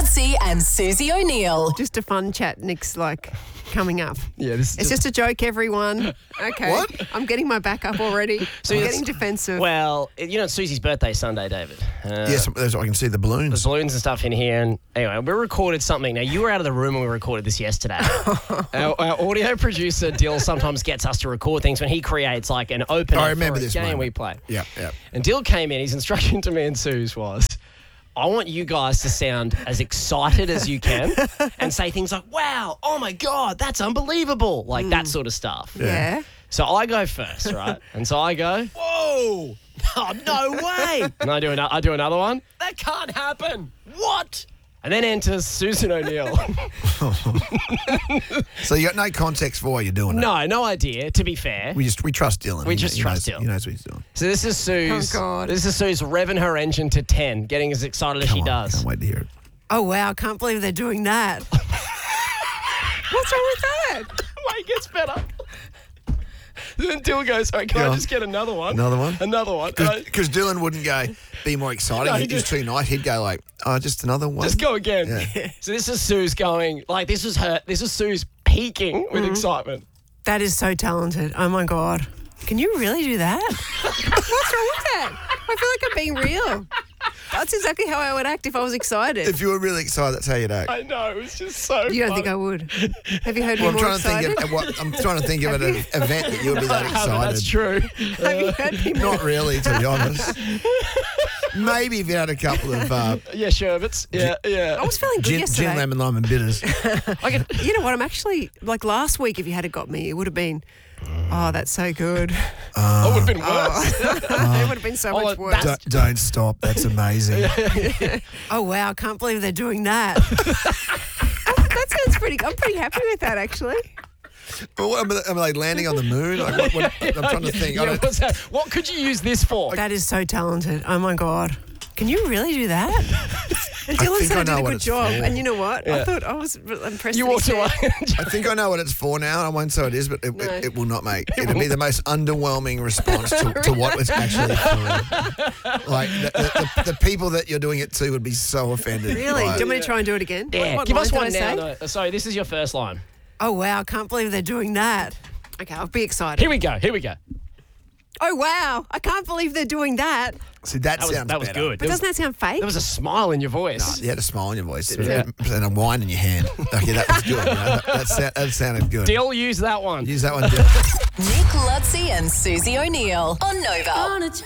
Lutzi and Susie O'Neill. Just a fun chat, Nick's coming up. Yeah, this It's just a joke, everyone. Okay. What? I'm getting my back up already. So I'm it's- getting defensive. Well, it's Susie's birthday Sunday, David. Yes, I can see the balloons. There's balloons and stuff in here. And anyway, we recorded something. Now, you were out of the room when we recorded this yesterday. our audio producer, Dill, sometimes gets us to record things when he creates an opener I remember for a this game moment. we play. Yeah. And Dill came in. His instruction to me and Suze was, I want you guys to sound as excited as you can and say things like, wow, oh my God, that's unbelievable. That sort of stuff. yeah. So I go first, right? And so I go, whoa, oh, no way. And I do another one. That can't happen. What? And then enters Susan O'Neill. So you got no context for why you're doing it. No idea, to be fair. We trust Dylan. We just trust Dylan. He knows what he's doing. So this is Suze. Oh, God. This is Suze revving her engine to 10, getting as excited as she does. Can't wait to hear it. Oh, wow. I can't believe they're doing that. What's wrong with that? Wait, it gets better. Then Dill goes, all right, can I Go on. just get another one? Another one? Another one. Because Dylan wouldn't go, be more exciting. No, he He's just- too nice. He'd go just another one. Just go again. Yeah. So this is Suze going, this is Suze peaking with excitement. That is so talented. Oh, my God. Can you really do that? What's wrong with that? I feel like I'm being real. That's exactly how I would act if I was excited. If you were really excited, that's how you'd act. I know, it was just so You don't funny. think I would? Have you heard me Well, more excited? I'm trying to think of an event that you would be that I haven't, that's excited. true. Have you heard me more? Not really, to be honest. Maybe if you had a couple of Yeah, sherbets. Yeah. I was feeling good gin, yesterday. lemon, lime, and bitters. You know what? I'm actually, last week, if you had got me, it would have been, oh, that's so good. It would have been worse. It would have been so Oh, much worse. Don't stop. That's amazing. Oh, wow. I can't believe they're doing that. That sounds I'm pretty happy with that, actually. Well, am I landing on the moon? I'm trying to think. I Yeah, don't- what's that? What could you use this for? That is so talented. Oh, my God. Can you really do that? And Dylan think said I I did know a what good it's job. for. And you know what? Yeah. I thought I was impressed. You that he walked said- away. I think I know what it's for now. I won't say it is, but it will not make. It'll be the most underwhelming response to what it's actually for. The people that you're doing it to would be so offended. Really? by Do you it. want me to try and do it again? Yeah, What give line us did one I say? now. No. Sorry, this is your first line. Oh, wow. I can't believe they're doing that. Okay, I'll be excited. Here we go. Oh, wow. I can't believe they're doing that. See, that That sounds was better. good. But doesn't that sound fake? There was a smile in your voice. You had a smile on your voice Yeah. and a wine in your hand. Okay, that was good. That sounded good. Dill, use that one. Use that one, Dylan. Nick Lutzi and Susie O'Neill on Nova.